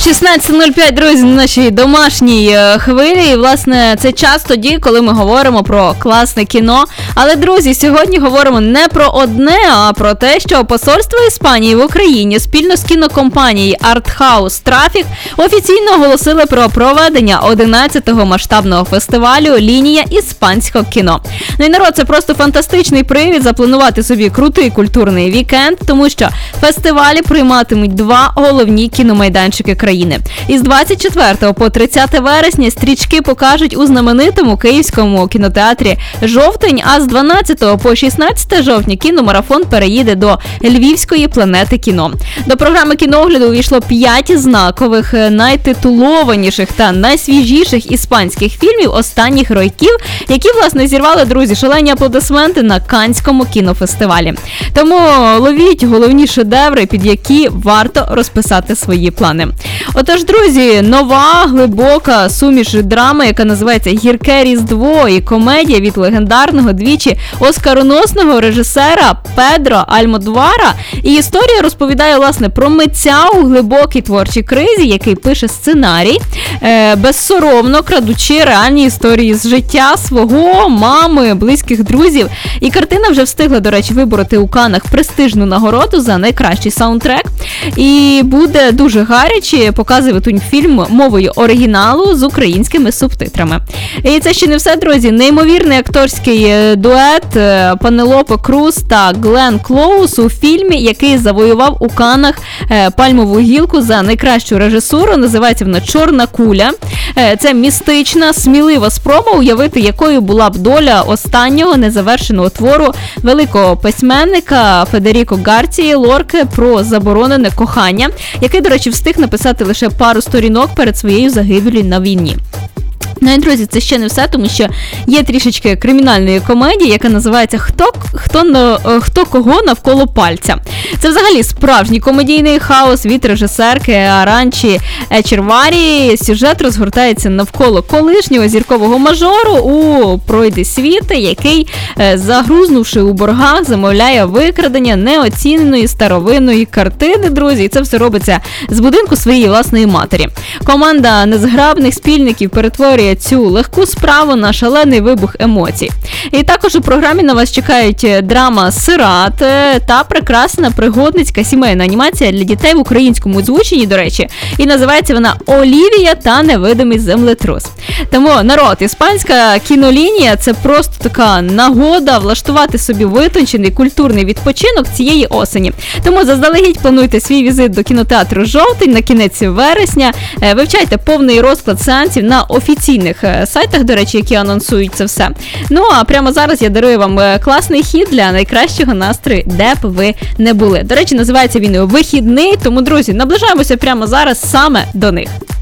16:05, друзі, на нашій домашній хвилі. І, власне, це час тоді, коли ми говоримо про класне кіно. Але, друзі, сьогодні говоримо не про одне, а про те, що посольство Іспанії в Україні спільно з кінокомпанією Артхаус Трафік офіційно оголосили про проведення 11-го масштабного фестивалю «Лінія іспанського кіно». Ну і, народ, це просто фантастичний привід запланувати собі крутий культурний вікенд, тому що фестивалі прийматимуть два головні кіномайданчики країни. Із 24 по 30 вересня стрічки покажуть у знаменитому київському кінотеатрі «Жовтень», а з 12 по 16 жовтня кіномарафон переїде до Львівської планети кіно. До програми кіноогляду увійшло 5 знакових, найтитулованіших та найсвіжіших іспанських фільмів останніх років, які, власне, зірвали, друзі, шалені аплодисменти на Каннському кінофестивалі. Тому ловіть головні шедеври, під які варто розписати свої плани. Отож, друзі, нова, глибока суміш драми, яка називається «Гірке Різдво», і комедія від легендарного двічі оскароносного режисера Педро Альмодовара. І історія розповідає, власне, про митця у глибокій творчій кризі, який пише сценарій, безсоромно крадучи реальні історії з життя свого, мами, близьких друзів. І картина вже встигла, до речі, вибороти у Каннах престижну нагороду за найкращий саундтрек. І буде дуже гаряче показувати фільм мовою оригіналу з українськими субтитрами. І це ще не все, друзі. Неймовірний акторський дует Пенелопи Круз та Гленн Клоуз у фільмі, який завоював у Каннах пальмову гілку за найкращу режисуру. Називається вона «Чорна куля». Це містична, смілива спроба уявити, якою була б доля останнього незавершеного твору великого письменника Федеріко Гарсії Лорке про заборонене кохання, який, до речі, встиг написати лише пару сторінок перед своєю загибеллю на війні. Ну і, друзі, це ще не все, тому що є трішечки кримінальної комедії, яка називається «Хто кого навколо пальця». Це взагалі справжній комедійний хаос від режисерки Аранчі Ечерварі. Сюжет розгортається навколо колишнього зіркового мажору у пройди світи, який, загрузнувши у боргах, замовляє викрадення неоціненої старовинної картини, друзі. І це все робиться з будинку своєї власної матері. Команда незграбних спільників перетворює цю легку справу на шалений вибух емоцій. І також у програмі на вас чекають драма «Сират» та прекрасна пригодницька сімейна анімація для дітей в українському озвученні, до речі, і називається вона «Олівія та невидимий землетрус». Тому, народ, іспанська кінолінія – це просто така нагода влаштувати собі витончений культурний відпочинок цієї осені. Тому заздалегідь плануйте свій візит до кінотеатру «Жовтень» на кінець вересня, вивчайте повний розклад сеансів на офіційних сайтах, до речі, які анонсують це все. Ну, а прямо зараз я дарую вам класний хід для найкращого настрою, де б ви не були. До речі, називається він «Вихідний», тому, друзі, наближаємося прямо зараз саме до них.